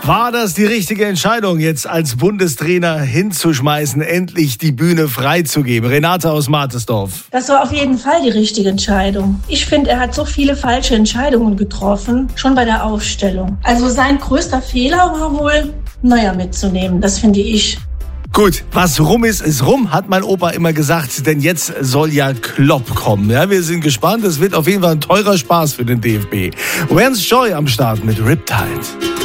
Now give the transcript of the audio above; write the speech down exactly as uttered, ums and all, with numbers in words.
War das die richtige Entscheidung, jetzt als Bundestrainer hinzuschmeißen, endlich die Bühne freizugeben? Renate aus Martesdorf. Das war auf jeden Fall die richtige Entscheidung. Ich finde, er hat so viele falsche Entscheidungen getroffen, schon bei der Aufstellung. Also sein größter Fehler war wohl, Neuer mitzunehmen, das finde ich. Gut, was rum ist, ist rum, hat mein Opa immer gesagt, denn jetzt soll ja Klopp kommen. Ja, wir sind gespannt, es wird auf jeden Fall ein teurer Spaß für den D F B. Vance Joy am Start mit Riptide.